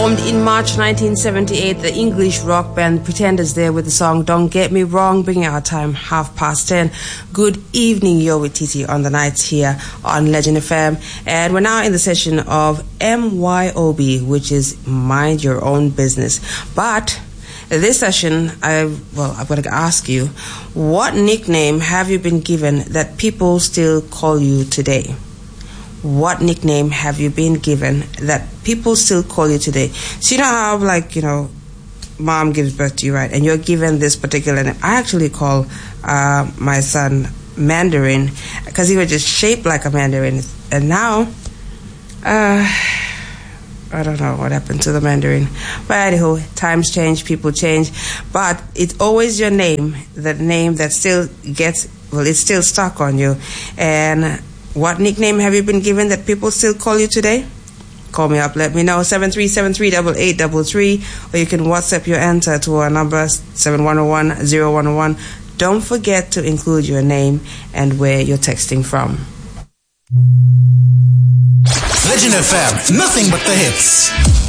Formed in March 1978, the English rock band Pretenders there with the song Don't Get Me Wrong, bringing our time 10:30. Good evening, you're with Titi on the nights here on Legend FM. And we're now in the session of MYOB, which is Mind Your Own Business. But this session, I'm going to ask you, what nickname have you been given that people still call you today? What nickname have you been given that people still call you today? So you know how, mom gives birth to you, right? And you're given this particular name. I actually call my son Mandarin because he was just shaped like a mandarin. And now, I don't know what happened to the Mandarin. But anyhow, times change, people change. But it's always your name, the name that still it's still stuck on you. And what nickname have you been given that people still call you today? Call me up, let me know, 73738833, or you can WhatsApp your answer to our number, 7101-0101. Don't forget to include your name and where you're texting from. Legend FM, nothing but the hits.